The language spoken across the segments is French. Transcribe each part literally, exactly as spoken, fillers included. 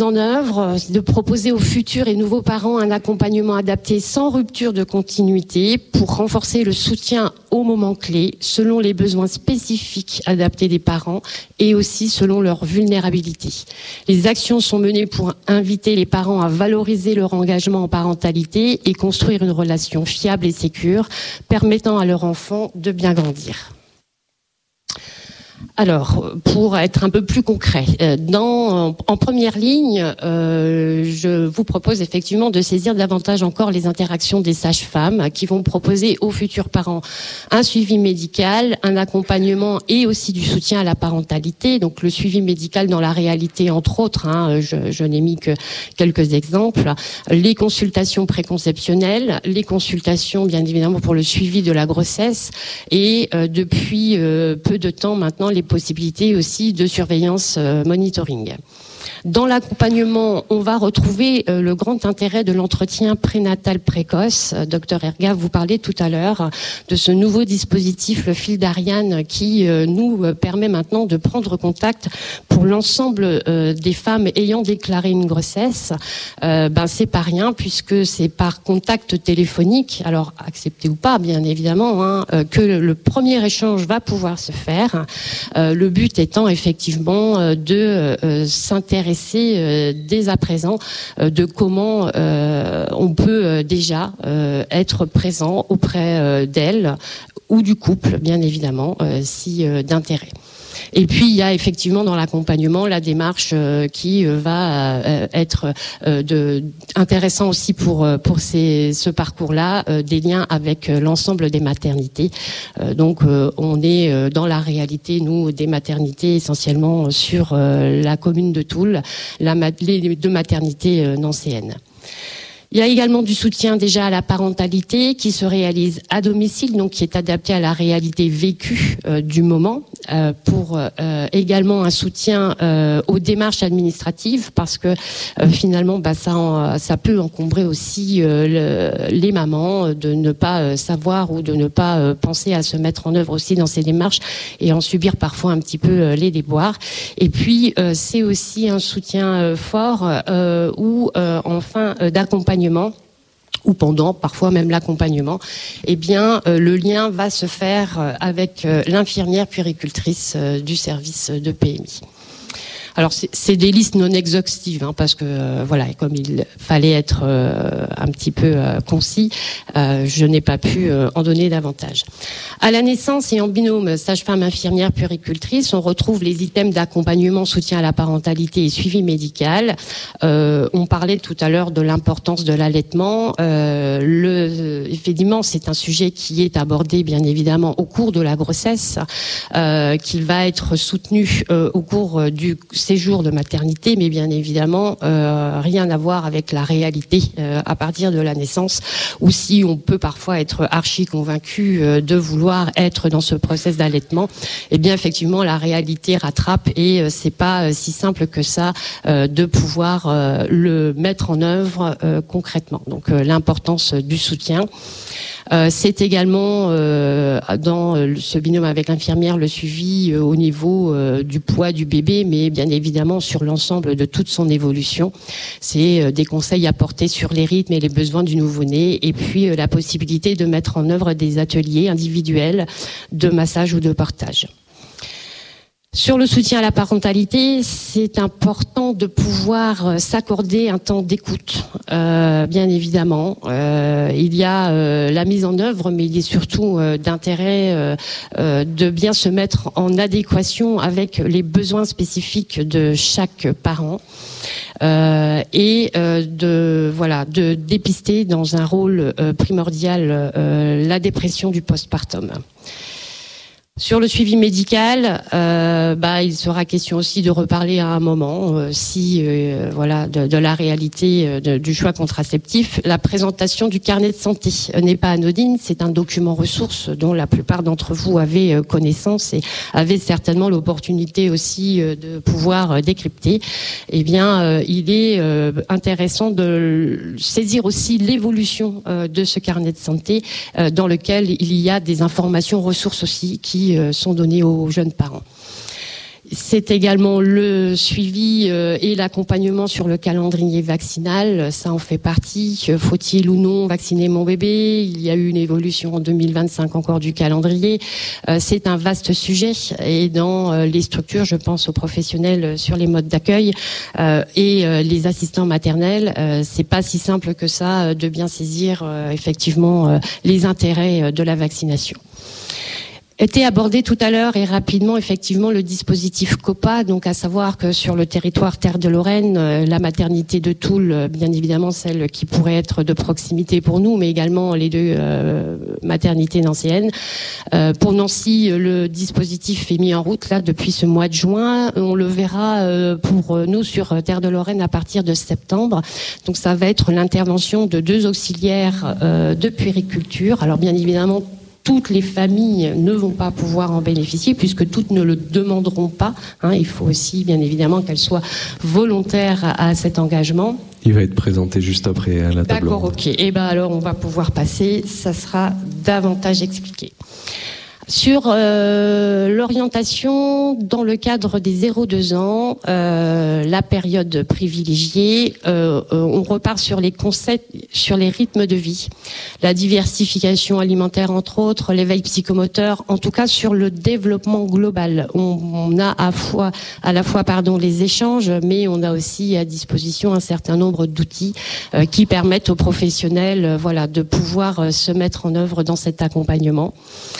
mise en œuvre, de proposer aux futurs et nouveaux parents un accompagnement adapté sans rupture de continuité pour renforcer le soutien aux moments clés selon les besoins spécifiques adaptés des parents et aussi selon leur vulnérabilité. Les actions sont menées pour inviter les parents à valoriser leur engagement en parentalité et construire une relation fiable et sécure permettant à leur enfant de bien grandir. Alors, pour être un peu plus concret, dans, en première ligne, euh, je vous propose effectivement de saisir davantage encore les interactions des sages-femmes qui vont proposer aux futurs parents un suivi médical, un accompagnement et aussi du soutien à la parentalité. Donc, le suivi médical dans la réalité, entre autres, hein, je, je n'ai mis que quelques exemples, les consultations préconceptionnelles, les consultations, bien évidemment, pour le suivi de la grossesse et euh, depuis euh, peu de temps maintenant, les possibilités aussi de surveillance euh, monitoring. Dans l'accompagnement, on va retrouver euh, le grand intérêt de l'entretien prénatal précoce. Euh, Docteur Erga, vous parlez tout à l'heure de ce nouveau dispositif, le fil d'Ariane, qui euh, nous euh, permet maintenant de prendre contact pour l'ensemble euh, des femmes ayant déclaré une grossesse. Euh, ben c'est pas rien puisque c'est par contact téléphonique, alors accepté ou pas, bien évidemment, hein, euh, que le, le premier échange va pouvoir se faire. Euh, le but étant effectivement euh, de euh, s'intéresser Euh, dès à présent euh, de comment euh, on peut euh, déjà euh, être présent auprès euh, d'elle ou du couple, bien évidemment, euh, si euh, d'intérêt. Et puis il y a effectivement dans l'accompagnement la démarche euh, qui euh, va euh, être euh, de, intéressant aussi pour euh, pour ces, ce parcours-là, euh, des liens avec euh, l'ensemble des maternités. Euh, donc euh, on est euh, dans la réalité, nous, des maternités essentiellement sur euh, la commune de Toul, la, les deux maternités euh, nancéennes. Il y a également du soutien déjà à la parentalité qui se réalise à domicile, donc qui est adapté à la réalité vécue euh, du moment, euh, pour euh, également un soutien euh, aux démarches administratives, parce que euh, finalement, bah, ça, en, ça peut encombrer aussi euh, le, les mamans de ne pas euh, savoir ou de ne pas euh, penser à se mettre en œuvre aussi dans ces démarches et en subir parfois un petit peu euh, les déboires. Et puis, euh, c'est aussi un soutien euh, fort euh, ou euh, enfin euh, d'accompagnement ou pendant, parfois même l'accompagnement, eh bien, euh, le lien va se faire euh, avec euh, l'infirmière puéricultrice euh, du service de P M I. Alors, c'est, c'est des listes non exhaustives, hein, parce que, euh, voilà, comme il fallait être euh, un petit peu euh, concis, euh, je n'ai pas pu euh, en donner davantage. À la naissance et en binôme sage-femme infirmière puéricultrice, on retrouve les items d'accompagnement, soutien à la parentalité et suivi médical. Euh, on parlait tout à l'heure de l'importance de l'allaitement. Euh, le, effectivement, c'est un sujet qui est abordé, bien évidemment, au cours de la grossesse, euh, qui va être soutenu euh, au cours du séjour de maternité, mais bien évidemment euh, rien à voir avec la réalité euh, à partir de la naissance, ou si on peut parfois être archi convaincu euh, de vouloir être dans ce process d'allaitement, et eh bien effectivement la réalité rattrape et euh, c'est pas euh, si simple que ça euh, de pouvoir euh, le mettre en œuvre euh, concrètement. Donc euh, l'importance du soutien. Euh, c'est également euh, dans euh, ce binôme avec l'infirmière le suivi euh, au niveau euh, du poids du bébé, mais bien évidemment sur l'ensemble de toute son évolution. C'est euh, des conseils apportés sur les rythmes et les besoins du nouveau-né, et puis euh, la possibilité de mettre en œuvre des ateliers individuels de massage ou de portage. Sur le soutien à la parentalité, c'est important de pouvoir s'accorder un temps d'écoute, euh, bien évidemment. Euh, il y a euh, la mise en œuvre, mais il est surtout euh, d'intérêt euh, euh, de bien se mettre en adéquation avec les besoins spécifiques de chaque parent. Euh, et euh, de voilà de dépister dans un rôle euh, primordial euh, la dépression du postpartum. Sur le suivi médical, euh, bah, il sera question aussi de reparler à un moment, euh, si euh, voilà, de, de la réalité euh, de, du choix contraceptif. La présentation du carnet de santé n'est pas anodine, c'est un document ressource dont la plupart d'entre vous avaient euh, connaissance et avaient certainement l'opportunité aussi euh, de pouvoir euh, décrypter. Eh bien, euh, il est euh, intéressant de saisir aussi l'évolution euh, de ce carnet de santé, euh, dans lequel il y a des informations ressources aussi qui sont donnés aux jeunes parents. C'est également le suivi euh, et l'accompagnement sur le calendrier vaccinal. Ça en fait partie. Faut-il ou non vacciner mon bébé? Il y a eu une évolution en deux mille vingt-cinq encore du calendrier. Euh, c'est un vaste sujet. Et dans euh, les structures, je pense aux professionnels sur les modes d'accueil euh, et euh, les assistants maternels. Euh, c'est pas si simple que ça euh, de bien saisir euh, effectivement euh, les intérêts euh, de la vaccination. Était abordé tout à l'heure et rapidement effectivement le dispositif COPA, donc à savoir que sur le territoire Terre de Lorraine, euh, la maternité de Toul, euh, bien évidemment celle qui pourrait être de proximité pour nous, mais également les deux euh, maternités nancéennes. Euh, pour Nancy, le dispositif est mis en route là depuis ce mois de juin. On le verra euh, pour nous sur Terre de Lorraine à partir de septembre. Donc ça va être l'intervention de deux auxiliaires euh, de puériculture. Alors bien évidemment, toutes les familles ne vont pas pouvoir en bénéficier puisque toutes ne le demanderont pas. Hein, il faut aussi, bien évidemment, qu'elles soient volontaires à, à cet engagement. Il va être présenté juste après à la table. D'accord, ok. Et ben alors, on va pouvoir passer. Ça sera davantage expliqué. Sur euh, l'orientation dans le cadre des zéro deux ans, euh, la période privilégiée, euh, euh, on repart sur les concepts, sur les rythmes de vie, la diversification alimentaire entre autres, l'éveil psychomoteur, en tout cas sur le développement global. On, on a à, fois, à la fois pardon, les échanges, mais on a aussi à disposition un certain nombre d'outils euh, qui permettent aux professionnels euh, voilà, de pouvoir euh, se mettre en œuvre dans cet accompagnement.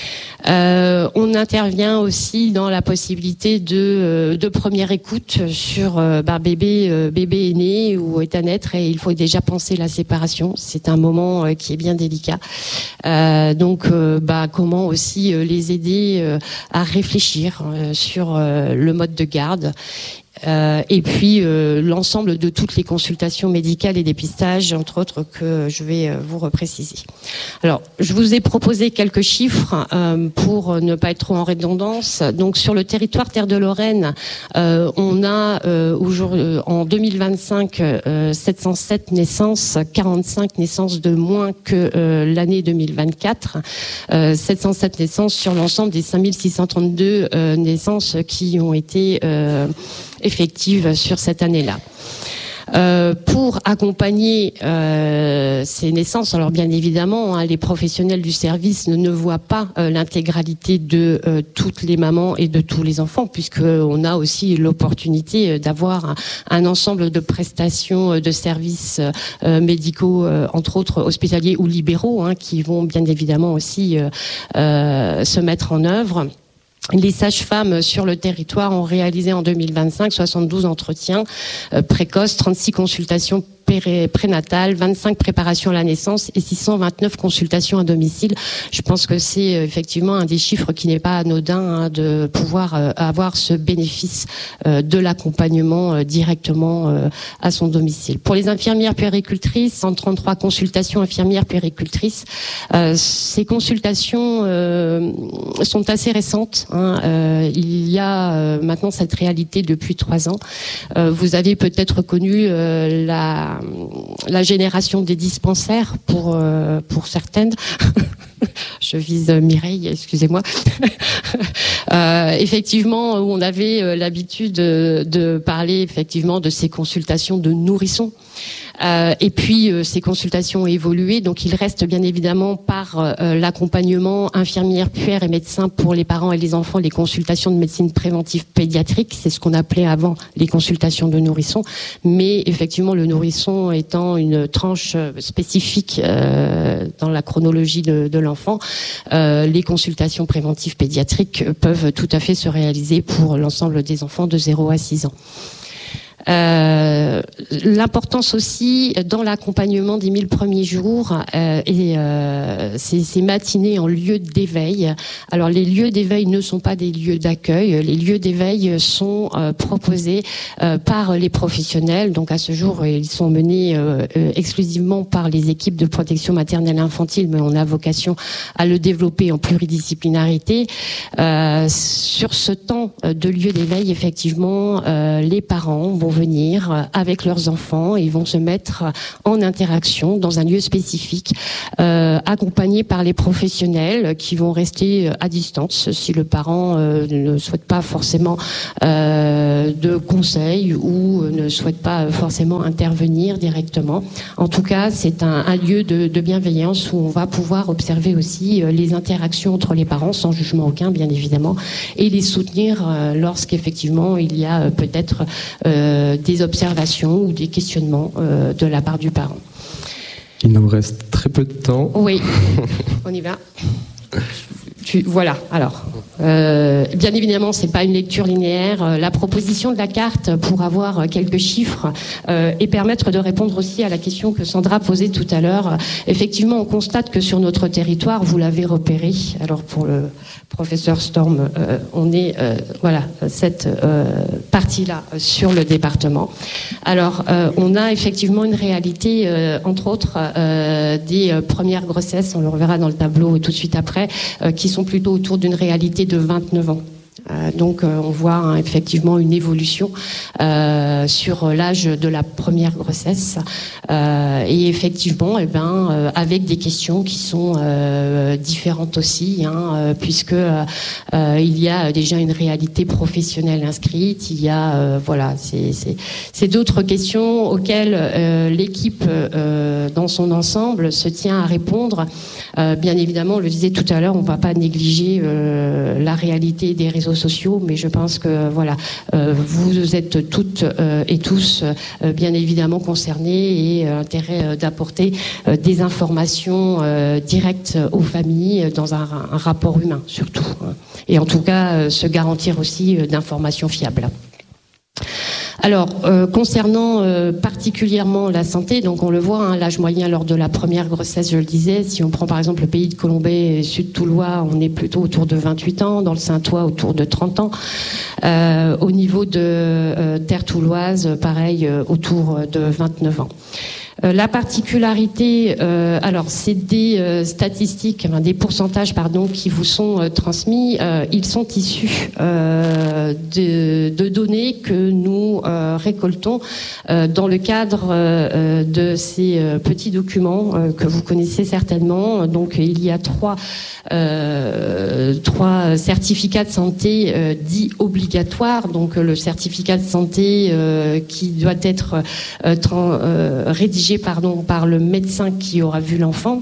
Euh, on intervient aussi dans la possibilité de, euh, de première écoute sur euh, bah, bébé, euh, bébé est né ou est à naître et il faut déjà penser la séparation. C'est un moment euh, qui est bien délicat. Euh, donc, euh, bah, comment aussi euh, les aider euh, à réfléchir euh, sur euh, le mode de garde. Euh, et puis euh, l'ensemble de toutes les consultations médicales et dépistages, entre autres, que je vais euh, vous repréciser. Alors, je vous ai proposé quelques chiffres euh, pour ne pas être trop en redondance. Donc, sur le territoire Terre de Lorraine, euh, on a euh, aujourd'hui, en deux mille vingt-cinq euh, sept cent sept naissances, quarante-cinq naissances de moins que euh, l'année deux mille vingt-quatre. Euh, sept cent sept naissances sur l'ensemble des cinq mille six cent trente-deux euh, naissances qui ont été euh, effective sur cette année-là. Euh, pour accompagner euh, ces naissances, alors bien évidemment, hein, les professionnels du service ne, ne voient pas euh, l'intégralité de euh, toutes les mamans et de tous les enfants, puisqu'on a aussi l'opportunité d'avoir un, un ensemble de prestations de services euh, médicaux, euh, entre autres hospitaliers ou libéraux, hein, qui vont bien évidemment aussi euh, euh, se mettre en œuvre. Les sages-femmes sur le territoire ont réalisé en deux mille vingt-cinq soixante-douze entretiens euh, précoces, trente-six consultations prénatales, vingt-cinq préparations à la naissance et six cent vingt-neuf consultations à domicile. Je pense que c'est euh, effectivement un des chiffres qui n'est pas anodin, hein, de pouvoir euh, avoir ce bénéfice euh, de l'accompagnement euh, directement euh, à son domicile. Pour les infirmières puéricultrices, cent trente-trois consultations infirmières puéricultrices. Euh, ces consultations euh, sont assez récentes. Hein. Euh, il y a euh, maintenant cette réalité depuis trois ans. Euh, vous avez peut-être connu euh, la la génération des dispensaires pour euh, pour certaines. Je vise Mireille, excusez-moi. euh, effectivement, où on avait euh, l'habitude de, de parler effectivement de ces consultations de nourrissons. Euh, et puis euh, ces consultations ont évolué, donc il reste bien évidemment par euh, l'accompagnement infirmière, puère et médecin pour les parents et les enfants, les consultations de médecine préventive pédiatrique, c'est ce qu'on appelait avant les consultations de nourrissons, mais effectivement le nourrisson étant une tranche spécifique euh, dans la chronologie de, de l'enfant, euh, les consultations préventives pédiatriques peuvent tout à fait se réaliser pour l'ensemble des enfants de zéro à six ans. Euh, l'importance aussi dans l'accompagnement des mille premiers jours euh, et euh, ces, ces matinées en lieu d'éveil. Alors les lieux d'éveil ne sont pas des lieux d'accueil, les lieux d'éveil sont euh, proposés euh, par les professionnels. Donc à ce jour, ils sont menés euh, euh, exclusivement par les équipes de protection maternelle et infantile, mais on a vocation à le développer en pluridisciplinarité. Euh, sur ce temps de lieu d'éveil, effectivement, euh, les parents vont venir avec leurs leurs enfants et vont se mettre en interaction dans un lieu spécifique, euh, accompagnés par les professionnels qui vont rester à distance si le parent euh, ne souhaite pas forcément euh, de conseils ou ne souhaite pas forcément intervenir directement. En tout cas, c'est un, un lieu de, de bienveillance où on va pouvoir observer aussi les interactions entre les parents, sans jugement aucun, bien évidemment, et les soutenir euh, lorsqu'effectivement il y a euh, peut-être euh, des observations ou des questionnements euh, de la part du parent. Il nous reste très peu de temps. Oui, on y va. Tu, voilà, alors, euh, bien évidemment, c'est pas une lecture linéaire. La proposition de la carte pour avoir quelques chiffres euh, et permettre de répondre aussi à la question que Sandra posait tout à l'heure. Effectivement, on constate que sur notre territoire, vous l'avez repéré. Alors pour le professeur Storm, euh, on est, euh, voilà, cette euh, partie-là sur le département. Alors, euh, on a effectivement une réalité, euh, entre autres, euh, des euh, premières grossesses, on le reverra dans le tableau tout de suite après, euh, qui sont plutôt autour d'une réalité de vingt-neuf ans. Euh, donc euh, on voit hein, effectivement une évolution euh, sur l'âge de la première grossesse euh, et effectivement eh ben, euh, avec des questions qui sont euh, différentes aussi hein, euh, puisque euh, euh, il y a déjà une réalité professionnelle inscrite, il y a euh, voilà c'est, c'est, c'est d'autres questions auxquelles euh, l'équipe euh, dans son ensemble se tient à répondre. Euh, bien évidemment, on le disait tout à l'heure, on ne va pas négliger euh, la réalité des réseaux sociaux, mais je pense que voilà, euh, vous êtes toutes euh, et tous euh, bien évidemment concernés et euh, intérêt euh, d'apporter euh, des informations euh, directes aux familles dans un, un rapport humain surtout, hein, et en tout cas euh, se garantir aussi euh, d'informations fiables. Alors, euh, concernant euh, particulièrement la santé, donc on le voit, hein, l'âge moyen lors de la première grossesse, je le disais, si on prend par exemple le pays de Colombey et Sud-Toulois, on est plutôt autour de vingt-huit ans, dans le Saintois autour de trente ans. Euh, au niveau de euh, Terre touloise, pareil, euh, autour de vingt-neuf ans. Euh, la particularité, euh, alors c'est des euh, statistiques, enfin, des pourcentages pardon, qui vous sont euh, transmis. Euh, ils sont issus euh, de, de données que nous euh, récoltons euh, dans le cadre euh, de ces euh, petits documents euh, que vous connaissez certainement. Donc il y a trois, euh, trois certificats de santé euh, dits obligatoires. Donc le certificat de santé euh, qui doit être euh, tra- euh, rédigé Pardon, par le médecin qui aura vu l'enfant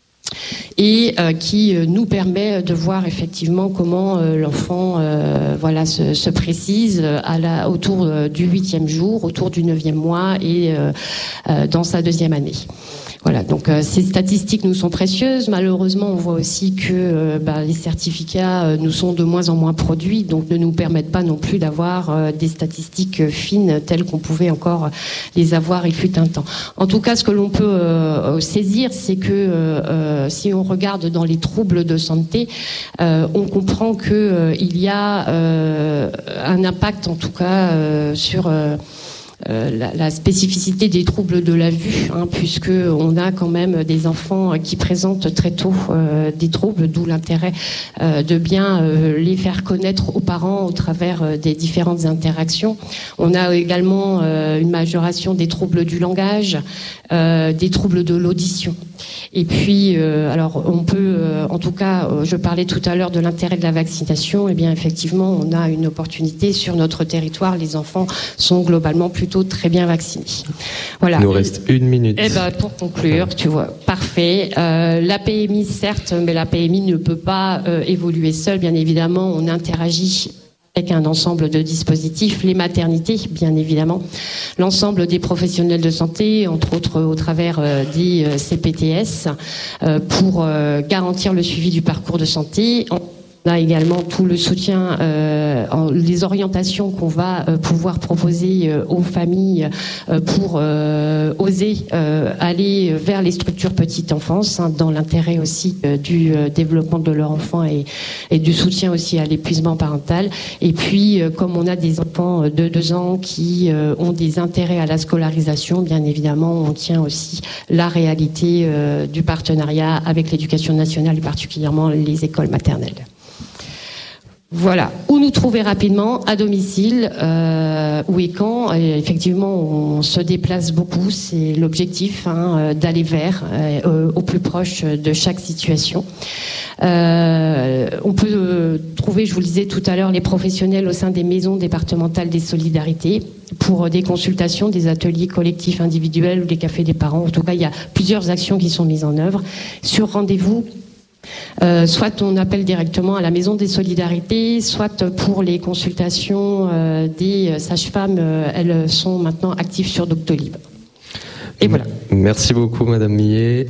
et euh, qui euh, nous permet de voir effectivement comment euh, l'enfant euh, voilà, se, se précise à la, autour euh, du huitième jour, autour du neuvième mois et euh, euh, dans sa deuxième année. Voilà, donc euh, ces statistiques nous sont précieuses. Malheureusement, on voit aussi que euh, bah, les certificats euh, nous sont de moins en moins produits, donc ne nous permettent pas non plus d'avoir euh, des statistiques fines telles qu'on pouvait encore les avoir il fut un temps. En tout cas, ce que l'on peut euh, saisir, c'est que euh, si on regarde dans les troubles de santé, euh, on comprend que euh, il y a euh, un impact, en tout cas, euh, sur euh, Euh, la, la spécificité des troubles de la vue, hein, puisque on a quand même des enfants qui présentent très tôt euh, des troubles, d'où l'intérêt euh, de bien euh, les faire connaître aux parents au travers euh, des différentes interactions. On a également euh, une majoration des troubles du langage, euh, des troubles de l'audition. Et puis, euh, alors, on peut, euh, en tout cas, euh, je parlais tout à l'heure de l'intérêt de la vaccination. Eh bien, effectivement, on a une opportunité sur notre territoire. Les enfants sont globalement plutôt très bien vaccinés. Voilà. Il nous reste une minute. Eh ben, pour conclure, tu vois, parfait. Euh, la P M I, certes, mais la P M I ne peut pas euh, évoluer seule. Bien évidemment, on interagit avec un ensemble de dispositifs, les maternités, bien évidemment, l'ensemble des professionnels de santé, entre autres au travers euh, des euh, C P T S, euh, pour euh, garantir le suivi du parcours de santé. On a également tout le soutien, euh, en, les orientations qu'on va euh, pouvoir proposer euh, aux familles euh, pour euh, oser euh, aller vers les structures petite enfance, hein, dans l'intérêt aussi euh, du euh, développement de leur enfant et, et du soutien aussi à l'épuisement parental. Et puis, euh, comme on a des enfants de deux ans qui euh, ont des intérêts à la scolarisation, bien évidemment, on tient aussi la réalité euh, du partenariat avec l'éducation nationale et particulièrement les écoles maternelles. Voilà, où nous trouver rapidement, à domicile, euh, où et quand. Et effectivement, on se déplace beaucoup, c'est l'objectif, hein, d'aller vers, euh, au plus proche de chaque situation. Euh, on peut euh, trouver, je vous le disais tout à l'heure, les professionnels au sein des maisons départementales des solidarités pour des consultations, des ateliers collectifs individuels ou des cafés des parents. En tout cas, il y a plusieurs actions qui sont mises en œuvre. Sur rendez-vous, Euh, soit on appelle directement à la Maison des Solidarités, soit pour les consultations euh, des sages-femmes, euh, elles sont maintenant actives sur Doctolib. Et voilà. Merci beaucoup, Madame Millet.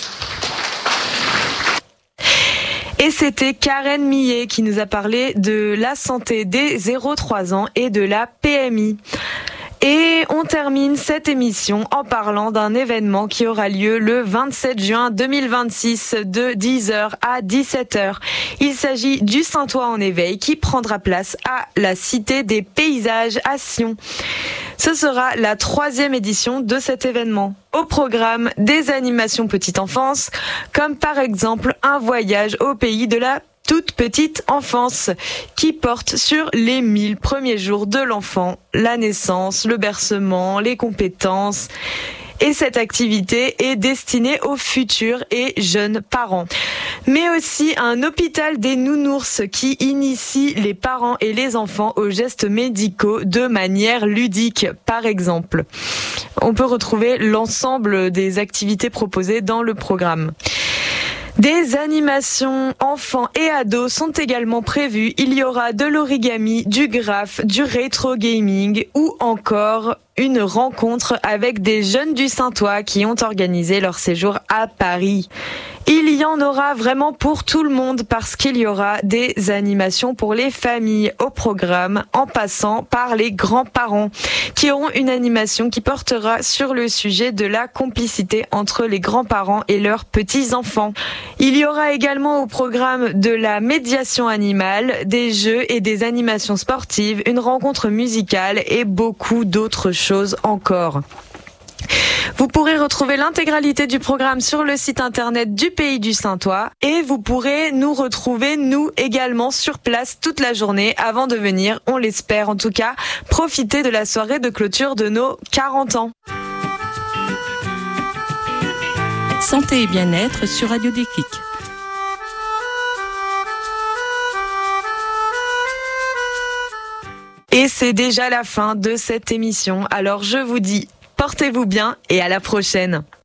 Et c'était Karen Millet qui nous a parlé de la santé des zéro trois ans et de la P M I. Et on termine cette émission en parlant d'un événement qui aura lieu le vingt-sept juin deux mille vingt-six de dix heures à dix-sept heures. Il s'agit du Saintois en éveil qui prendra place à la Cité des Paysages à Sion. Ce sera la troisième édition de cet événement. Au programme, des animations petite enfance, comme par exemple un voyage au pays de la toute petite enfance, qui porte sur les mille premiers jours de l'enfant, la naissance, le bercement, les compétences. Et cette activité est destinée aux futurs et jeunes parents. Mais aussi un hôpital des nounours qui initie les parents et les enfants aux gestes médicaux de manière ludique, par exemple. On peut retrouver l'ensemble des activités proposées dans le programme. Des animations enfants et ados sont également prévues. Il y aura de l'origami, du graphe, du rétro gaming ou encore une rencontre avec des jeunes du Saintois qui ont organisé leur séjour à Paris. Il y en aura vraiment pour tout le monde parce qu'il y aura des animations pour les familles au programme en passant par les grands-parents qui auront une animation qui portera sur le sujet de la complicité entre les grands-parents et leurs petits-enfants. Il y aura également au programme de la médiation animale, des jeux et des animations sportives, une rencontre musicale et beaucoup d'autres choses encore. Vous pourrez retrouver l'intégralité du programme sur le site internet du Pays du Saintois et vous pourrez nous retrouver, nous également, sur place toute la journée avant de venir, on l'espère en tout cas, profiter de la soirée de clôture de nos quarante ans. Santé et bien-être sur Radio Déclic. Et c'est déjà la fin de cette émission, alors je vous dis portez-vous bien et à la prochaine.